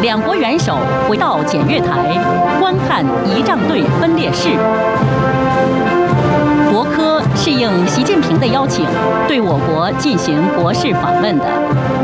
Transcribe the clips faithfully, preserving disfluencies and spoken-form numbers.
两国元首回到检阅台，观看仪仗队分列式。博科是应习近平的邀请，对我国进行国事访问的。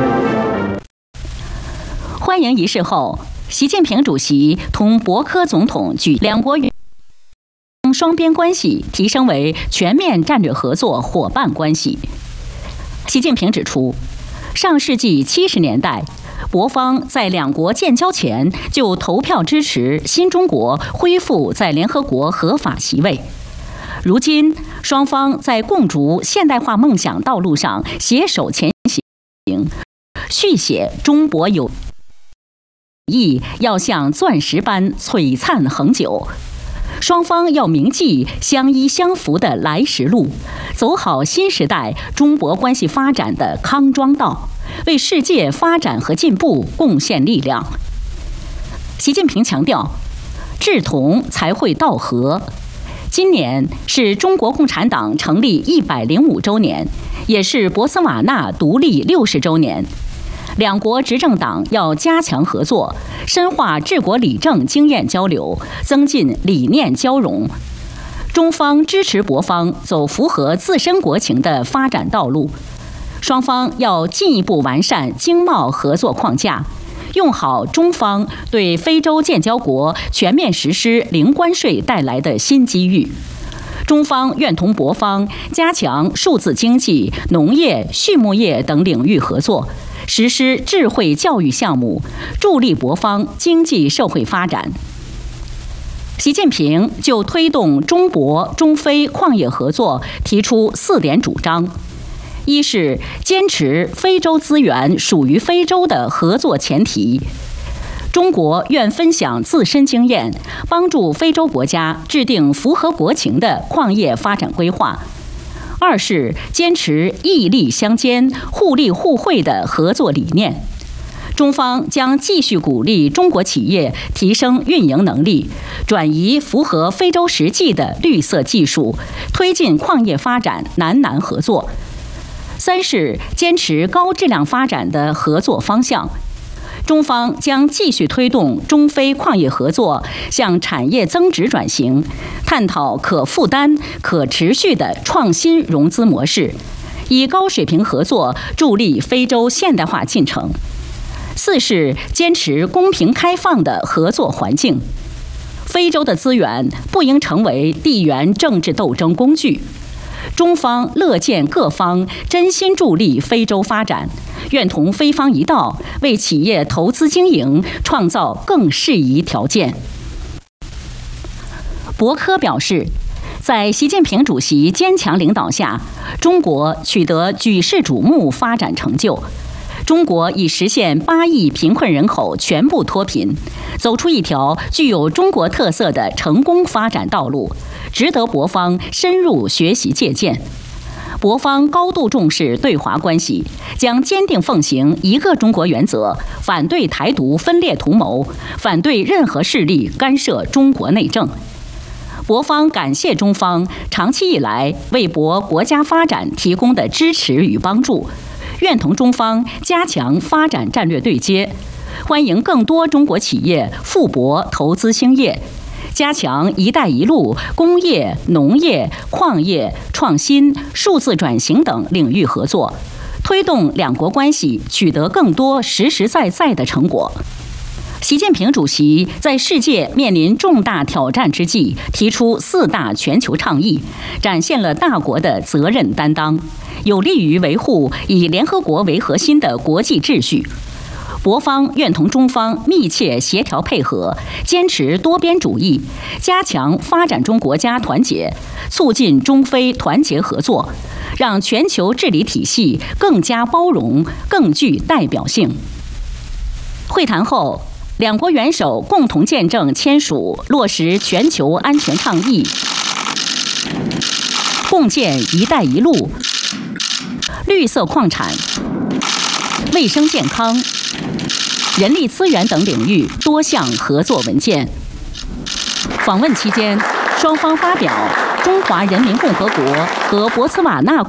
欢迎仪式后，习近平主席同博科总统举两国元将双边关系提升为全面战略合作伙伴关系。习近平指出，上世纪七十年代，博方在两国建交前就投票支持新中国恢复在联合国合法席位。如今，双方在共筑现代化梦想道路上携手前行，续写中博友谊要像钻石般璀璨恒久。双方要铭记相依相扶的来时路，走好新时代中博关系发展的康庄道，为世界发展和进步贡献力量。习近平强调，志同才会道合。今年是中国共产党成立一百零五周年，也是博茨瓦纳独立六十周年。两国执政党要加强合作，深化治国理政经验交流，增进理念交融。中方支持博方走符合自身国情的发展道路。双方要进一步完善经贸合作框架，用好中方对非洲建交国全面实施零关税带来的新机遇。中方愿同博方加强数字经济、农业、畜牧业等领域合作，实施智慧教育项目，助力博方经济社会发展。习近平就推动中博、中非矿业合作提出四点主张：一是坚持非洲资源属于非洲的合作前提。中国愿分享自身经验，帮助非洲国家制定符合国情的矿业发展规划。二是坚持义利相兼、互利互惠的合作理念。中方将继续鼓励中国企业提升运营能力，转移符合非洲实际的绿色技术，推进矿业发展南南合作。三是坚持高质量发展的合作方向。中方将继续推动中非矿业合作向产业增值转型，探讨可负担、可持续的创新融资模式，以高水平合作助力非洲现代化进程。四是坚持公平开放的合作环境。非洲的资源不应成为地缘政治斗争工具。中方乐见各方真心助力非洲发展，愿同非方一道，为企业投资经营创造更适宜条件。博科表示，在习近平主席坚强领导下，中国取得举世瞩目发展成就。中国已实现八亿贫困人口全部脱贫，走出一条具有中国特色的成功发展道路，值得博方深入学习借鉴。博方高度重视对华关系，将坚定奉行一个中国原则，反对台独分裂图谋，反对任何势力干涉中国内政。博方感谢中方长期以来为博国家发展提供的支持与帮助，愿同中方加强发展战略对接，欢迎更多中国企业赴博投资兴业，加强“一带一路”工业、农业、矿业、创新、数字转型等领域合作，推动两国关系取得更多实实在在的成果。习近平主席在世界面临重大挑战之际，提出四大全球倡议，展现了大国的责任担当，有利于维护以联合国为核心的国际秩序。博方愿同中方密切协调配合，坚持多边主义，加强发展中国家团结，促进中非团结合作，让全球治理体系更加包容、更具代表性。会谈后，两国元首共同见证签署落实全球安全倡议，共建“一带一路”、绿色矿产、卫生健康、人力资源等领域多项合作文件。访问期间，双方发表中华人民共和国和博茨瓦纳